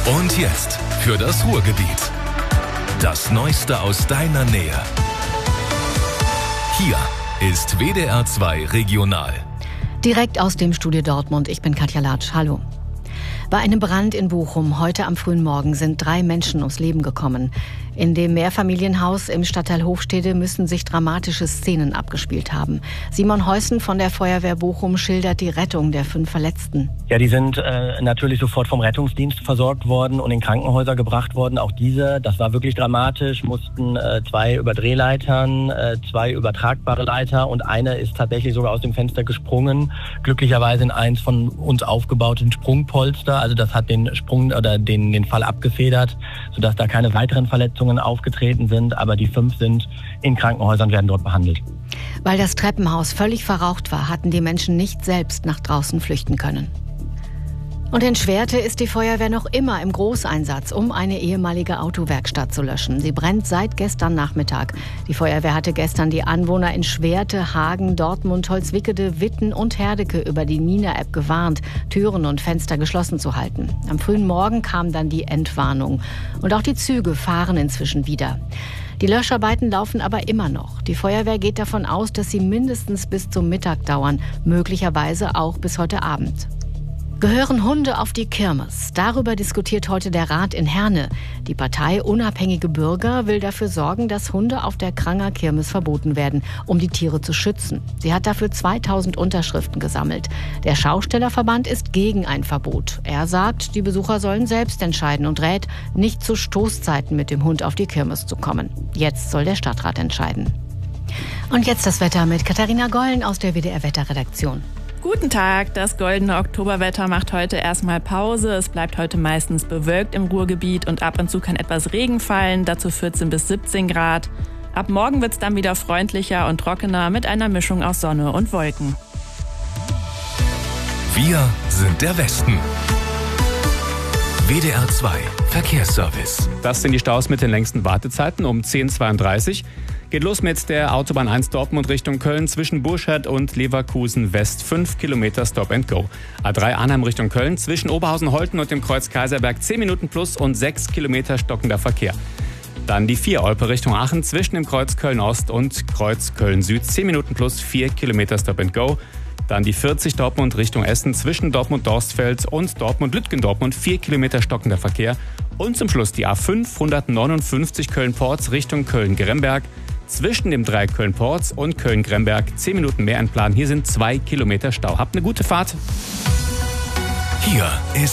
Und jetzt für das Ruhrgebiet. Das Neueste aus deiner Nähe. Hier ist WDR 2 Regional. Direkt aus dem Studio Dortmund. Ich bin Katja Latsch. Hallo. Bei einem Brand in Bochum heute am frühen Morgen sind 3 Menschen ums Leben gekommen. In dem Mehrfamilienhaus im Stadtteil Hofstede müssen sich dramatische Szenen abgespielt haben. Simon Heusen von der Feuerwehr Bochum schildert die Rettung der 5 Verletzten. Ja, die sind natürlich sofort vom Rettungsdienst versorgt worden und in Krankenhäuser gebracht worden. Auch diese, das war wirklich dramatisch, mussten 2 über Drehleitern, 2 übertragbare Leiter und eine ist tatsächlich sogar aus dem Fenster gesprungen. Glücklicherweise in eins von uns aufgebauten Sprungpolster. Also das hat den Sprung oder den Fall abgefedert, sodass da keine weiteren Verletzungen aufgetreten sind. Aber die 5 sind in Krankenhäusern, werden dort behandelt. Weil das Treppenhaus völlig verraucht war, hatten die Menschen nicht selbst nach draußen flüchten können. Und in Schwerte ist die Feuerwehr noch immer im Großeinsatz, um eine ehemalige Autowerkstatt zu löschen. Sie brennt seit gestern Nachmittag. Die Feuerwehr hatte gestern die Anwohner in Schwerte, Hagen, Dortmund, Holzwickede, Witten und Herdecke über die Nina-App gewarnt, Türen und Fenster geschlossen zu halten. Am frühen Morgen kam dann die Entwarnung. Und auch die Züge fahren inzwischen wieder. Die Löscharbeiten laufen aber immer noch. Die Feuerwehr geht davon aus, dass sie mindestens bis zum Mittag dauern, möglicherweise auch bis heute Abend. Gehören Hunde auf die Kirmes? Darüber diskutiert heute der Rat in Herne. Die Partei Unabhängige Bürger will dafür sorgen, dass Hunde auf der Kranger Kirmes verboten werden, um die Tiere zu schützen. Sie hat dafür 2000 Unterschriften gesammelt. Der Schaustellerverband ist gegen ein Verbot. Er sagt, die Besucher sollen selbst entscheiden und rät, nicht zu Stoßzeiten mit dem Hund auf die Kirmes zu kommen. Jetzt soll der Stadtrat entscheiden. Und jetzt das Wetter mit Katharina Gollen aus der WDR-Wetterredaktion. Guten Tag, das goldene Oktoberwetter macht heute erstmal Pause. Es bleibt heute meistens bewölkt im Ruhrgebiet und ab und zu kann etwas Regen fallen, dazu 14 bis 17 Grad. Ab morgen wird es dann wieder freundlicher und trockener mit einer Mischung aus Sonne und Wolken. Wir sind der Westen. WDR 2 Verkehrsservice. Das sind die Staus mit den längsten Wartezeiten um 10:32 Uhr. Geht los mit der Autobahn 1 Dortmund Richtung Köln zwischen Burscheid und Leverkusen West. 5 Kilometer Stop and Go. A3 Arnhem Richtung Köln zwischen Oberhausen-Holten und dem Kreuz Kaiserberg 10 Minuten plus und 6 Kilometer stockender Verkehr. Dann die 4 Olpe Richtung Aachen zwischen dem Kreuz Köln Ost und Kreuz Köln Süd 10 Minuten plus 4 Kilometer Stop and Go. Dann die 40 Dortmund Richtung Essen zwischen Dortmund-Dorstfeld und Dortmund-Lütgendortmund 4 Kilometer stockender Verkehr. Und zum Schluss die A5 159 Köln-Porz Richtung Köln-Gremberg. Zwischen dem Dreieck Köln-Porz und Köln-Gremberg 10 Minuten mehr entplanen. Hier sind 2 Kilometer Stau. Habt eine gute Fahrt. Hier ist